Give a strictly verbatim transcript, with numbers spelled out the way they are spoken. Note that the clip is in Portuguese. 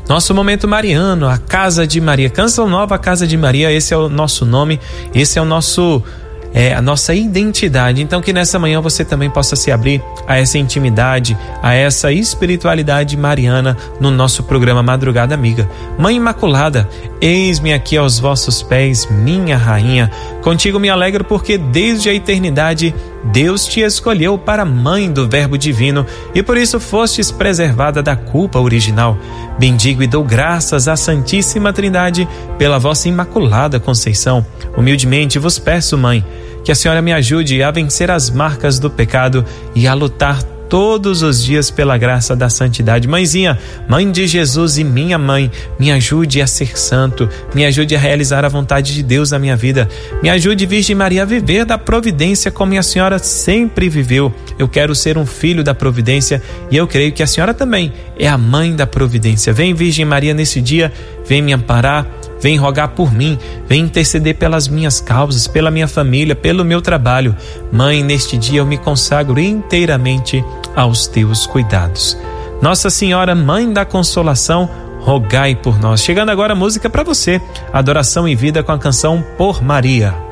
Nosso Momento Mariano, a Casa de Maria, Canção Nova Casa de Maria, esse é o nosso nome, esse é o nosso, é, a nossa identidade. Então que nessa manhã você também possa se abrir a essa intimidade, a essa espiritualidade mariana no nosso programa Madrugada Amiga. Mãe Imaculada, eis-me aqui aos vossos pés, minha rainha. Contigo me alegro porque desde a eternidade Deus te escolheu para mãe do Verbo Divino e por isso fostes preservada da culpa original. Bendigo e dou graças à Santíssima Trindade pela vossa Imaculada Conceição. Humildemente vos peço, Mãe, que a Senhora me ajude a vencer as marcas do pecado e a lutar todos os dias pela graça da santidade. Mãezinha, Mãe de Jesus e minha mãe, me ajude a ser santo, me ajude a realizar a vontade de Deus na minha vida, me ajude, Virgem Maria, a viver da providência como a Senhora sempre viveu. Eu quero ser um filho da providência e eu creio que a Senhora também é a mãe da providência. Vem, Virgem Maria, nesse dia, vem me amparar, vem rogar por mim, vem interceder pelas minhas causas, pela minha família, pelo meu trabalho. Mãe, neste dia eu me consagro inteiramente aos teus cuidados. Nossa Senhora, Mãe da Consolação, rogai por nós. Chegando agora a música para você, Adoração em Vida com a canção Por Maria.